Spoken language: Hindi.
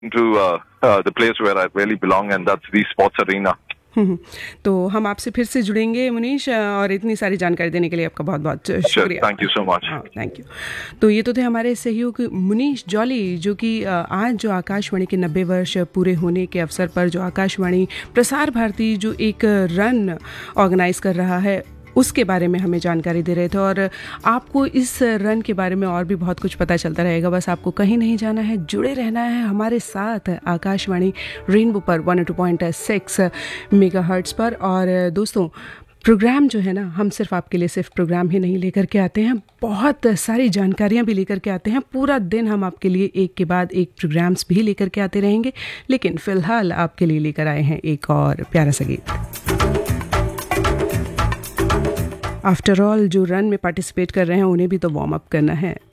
to the place where I really belong, and that's the sports arena. तो हम आपसे फिर से जुड़ेंगे मुनीश, और इतनी सारी जानकारी देने के लिए आपका बहुत बहुत शुक्रिया। Thank you so much. हाँ, थैंक यू। तो ये तो थे हमारे सहयोगी मुनीश जॉली, जो कि आज जो आकाशवाणी के 90 वर्ष पूरे होने के अवसर पर जो आकाशवाणी प्रसार भारती जो एक रन ऑर्गेनाइज कर रहा है उसके बारे में हमें जानकारी दे रहे थे। और आपको इस रन के बारे में और भी बहुत कुछ पता चलता रहेगा, बस आपको कहीं नहीं जाना है, जुड़े रहना है हमारे साथ आकाशवाणी रेनबो पर 102.6 मेगाहर्ट्ज़ पर। और दोस्तों, प्रोग्राम जो है ना, हम सिर्फ आपके लिए सिर्फ प्रोग्राम ही नहीं लेकर के आते हैं, बहुत सारी जानकारियां भी लेकर के आते हैं। पूरा दिन हम आपके लिए एक के बाद एक प्रोग्राम्स भी लेकर के आते रहेंगे, लेकिन फ़िलहाल आपके लिए लेकर आए हैं एक और प्यारा सा गीत। आफ्टर ऑल, जो रन में पार्टिसिपेट कर रहे हैं उन्हें भी तो वार्म अप करना है।